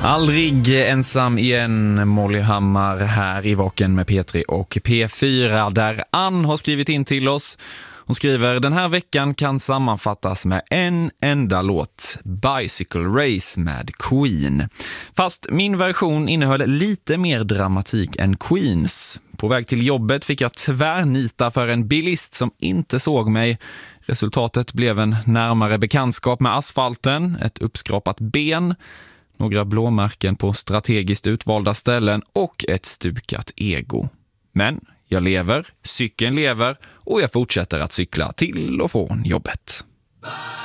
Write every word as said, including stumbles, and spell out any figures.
Aldrig ensam igen, Molly Hammar här i Vaken med P tre och P fyra, där Ann har skrivit in till oss. Hon skriver: den här veckan kan sammanfattas med en enda låt, Bicycle Race med Queen. Fast min version innehöll lite mer dramatik än Queens. På väg till jobbet fick jag tvärnita för en bilist som inte såg mig. Resultatet blev en närmare bekantskap med asfalten, ett uppskrapat ben, några blåmärken på strategiskt utvalda ställen och ett stukat ego. Men jag lever, cykeln lever och jag fortsätter att cykla till och från jobbet.